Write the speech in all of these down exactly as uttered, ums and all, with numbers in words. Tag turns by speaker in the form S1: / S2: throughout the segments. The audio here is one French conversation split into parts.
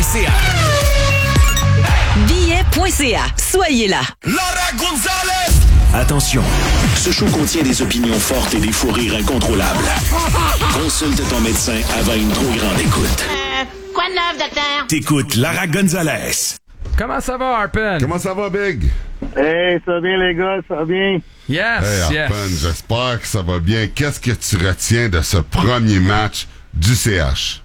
S1: C A.
S2: Billets point C A. Soyez là.
S1: Laura Gonzalez!
S3: Attention, ce show contient des opinions fortes et des fous rires incontrôlables. Consulte ton médecin avant une trop grande écoute.
S4: Euh, quoi de neuf, docteur?
S3: T'écoutes Lara Gonzalez.
S5: Comment ça va, Harpen?
S6: Comment ça va, Big?
S7: Hey, ça va bien, les gars? Ça va bien?
S5: Yes,
S6: Hey,
S5: yes.
S6: Harpen, j'espère que ça va bien. Qu'est-ce que tu retiens de ce premier match du C H?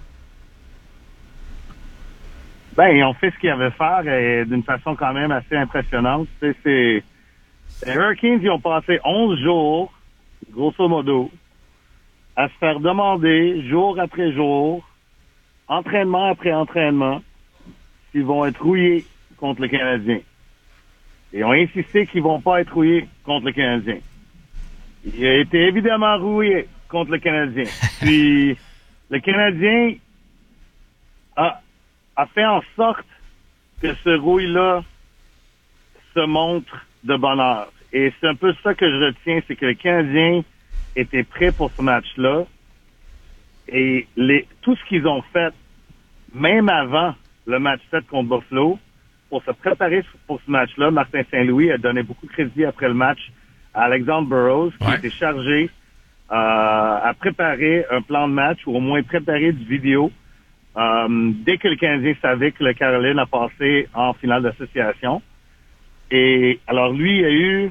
S7: Ben, ils ont fait ce qu'ils avaient à faire et d'une façon quand même assez impressionnante. Tu sais, c'est... Les Hurricanes, ils ont passé onze jours, grosso modo, à se faire demander, jour après jour, entraînement après entraînement, s'ils vont être rouillés contre le Canadien. Et ils ont insisté qu'ils vont pas être rouillés contre le Canadien. Il a été évidemment rouillé contre le Canadien. Puis, le Canadien a, a fait en sorte que ce rouille-là se montre de bonne heure. Et c'est un peu ça que je retiens, c'est que le Canadien était prêt pour ce match-là. Et les, tout ce qu'ils ont fait, même avant le match sept contre Buffalo, pour se préparer pour ce match-là, Martin Saint-Louis a donné beaucoup de crédit après le match à Alexandre Burrows, qui
S5: Ouais.
S7: était chargé euh, à préparer un plan de match, ou au moins préparer du vidéo, euh, dès que le Canadien savait que le Caroline a passé en finale d'association. Et alors lui, il a eu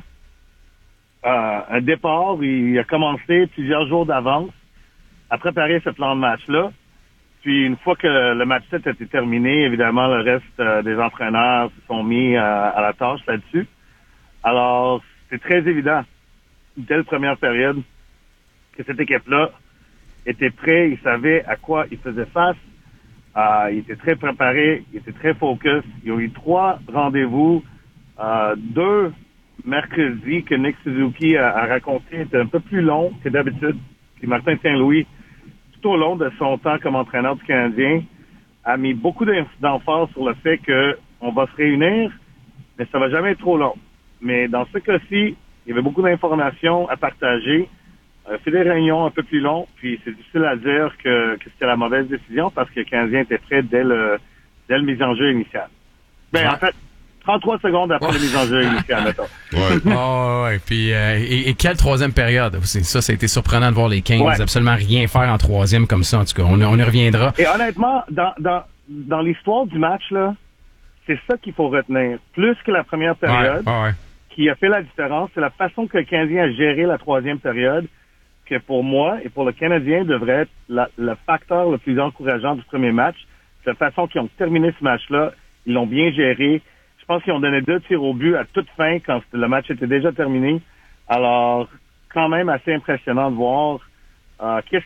S7: euh, un départ, il a commencé plusieurs jours d'avance à préparer ce plan de match-là. Puis une fois que le match sept a été terminé, évidemment, le reste euh, des entraîneurs se sont mis euh, à la tâche là-dessus. Alors, c'est très évident, dès la première période, que cette équipe-là était prête, ils savaient à quoi ils faisaient face. Euh, ils étaient très préparés, ils étaient très focus. Ils ont eu trois rendez-vous. Euh, deux mercredis que Nick Suzuki a, a raconté étaient un peu plus longs que d'habitude. Puis Martin Saint-Louis, tout au long de son temps comme entraîneur du Canadien, a mis beaucoup d'emphase sur le fait que on va se réunir, mais ça va jamais être trop long. Mais dans ce cas-ci, il y avait beaucoup d'informations à partager. Euh, c'est des réunions un peu plus longues, puis c'est difficile à dire que, que c'était la mauvaise décision parce que le Canadien était prêt dès le dès le mise en jeu initial. Ben,
S5: Ouais.
S7: en fait, trente-trois secondes après
S5: Ouais.
S7: le mise en jeu initial, mettons.
S6: Ouais.
S5: Oh, ouais. Puis, euh, et, et quelle troisième période? C'est, ça, ça a été surprenant de voir les Kings
S7: Ouais.
S5: absolument rien faire en troisième comme ça. En tout cas, on, on y reviendra.
S7: Et honnêtement, dans, dans, dans l'histoire du match, là, c'est ça qu'il faut retenir. Plus que la première période,
S5: Ouais, ouais, ouais.
S7: qui a fait la différence, c'est la façon que le Canadien a géré la troisième période, que pour moi et pour le Canadien devrait être la, le facteur le plus encourageant du premier match. C'est la façon qu'ils ont terminé ce match-là. Ils l'ont bien géré. Je pense qu'ils ont donné deux tirs au but à toute fin quand le match était déjà terminé. Alors, quand même assez impressionnant de voir euh, qu'est-ce